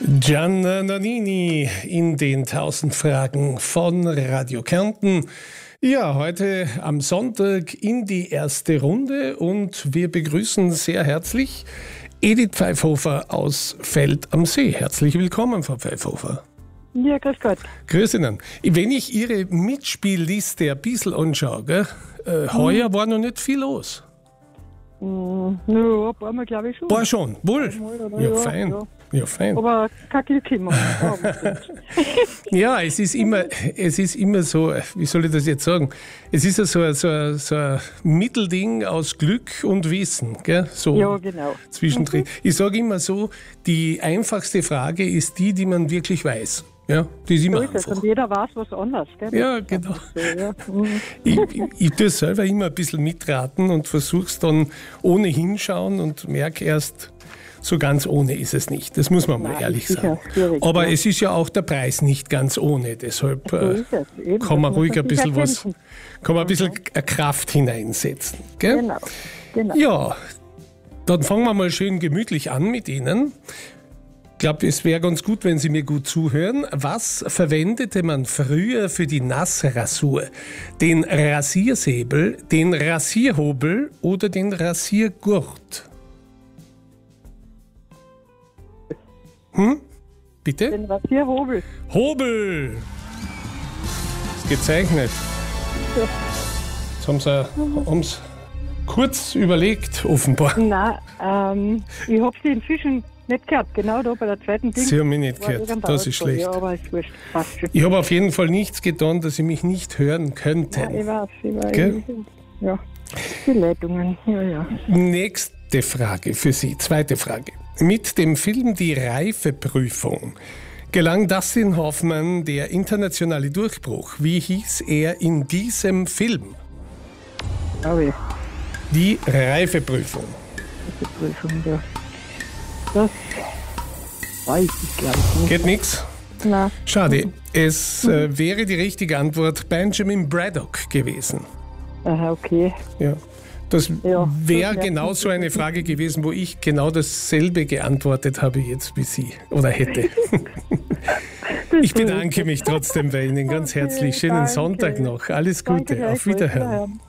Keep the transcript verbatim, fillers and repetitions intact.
Gianna Nannini in den tausend Fragen von Radio Kärnten. Ja, heute am Sonntag in die erste Runde und wir begrüßen sehr herzlich Edith Pfeifhofer aus Feld am See. Herzlich willkommen, Frau Pfeifhofer. Ja, grüß Gott. Grüß Ihnen. Wenn ich Ihre Mitspielliste ein bisschen anschaue, gell, äh, heuer war noch nicht viel los. Mm, ja, ein paar Mal glaube ich schon. War schon, wohl. Mal, Ja, ja, fein. ja. Ja, fein. Aber kein Glück immer. Ja, es ist immer, es ist immer so, wie soll ich das jetzt sagen? Es ist ja so, ein- so, ein- so ein Mittelding aus Glück und Wissen, gell? So Ja, genau. zwischendrin. Ich sage immer so, die einfachste Frage ist die, die man wirklich weiß. Ja, die ist So immer ist es. einfach. Und jeder weiß was anderes. Gell? Ja, genau. So, ja. Mhm. Ich, ich, ich tue selber immer ein bisschen mitraten und versuche es dann ohne hinschauen und merke erst, so ganz ohne ist es nicht. Das muss man mal Nein, ehrlich sicher, sagen. schwierig, Aber ja. es ist ja auch der Preis nicht ganz ohne. Deshalb So äh, ist es. Eben, kann man das muss ruhig ein sich bisschen was, erkämpfen. kann man ein bisschen Kraft hineinsetzen. Gell? Genau. genau. Ja, dann fangen wir mal schön gemütlich an mit Ihnen. Ich glaube, es wäre ganz gut, wenn Sie mir gut zuhören. Was verwendete man früher für die Nassrasur? Den Rasiersäbel, den Rasierhobel oder den Rasiergurt? Hm? Bitte? Den Rasierhobel. Hobel! Ist gezeichnet. Jetzt haben Sie haben's kurz überlegt, offenbar. Nein, ähm, ich habe sie inzwischen nicht gehört. Genau da bei der zweiten Ding. Sie haben mich nicht war gehört. irgendein Das ist Ausfall. schlecht. Ja, aber ist wurscht. Passt schon. Ich habe auf jeden Fall nichts getan, dass Sie mich nicht hören könnten. Ja, ich weiß, ich weiß. Gell? Ja, die Leitungen. Ja, ja. Nächste Frage für Sie, zweite Frage. Mit dem Film Die Reifeprüfung gelang Dustin Hoffmann der internationale Durchbruch. Wie hieß er in diesem Film? Aber ja, Die Reifeprüfung. die Prüfung, ja. Das weiß ich, glaube ich, nicht. Geht nichts? Nein. Schade. Es äh, wäre die richtige Antwort Benjamin Braddock gewesen. Aha, okay. Ja. Das Ja, wäre das genau so eine Frage gewesen, wo ich genau dasselbe geantwortet habe jetzt wie Sie oder hätte. Ich bedanke mich trotzdem bei Ihnen ganz herzlich. Schönen danke. Sonntag noch. Alles Danke Gute. Auf gleichfalls. Wiederhören. Wiederhören.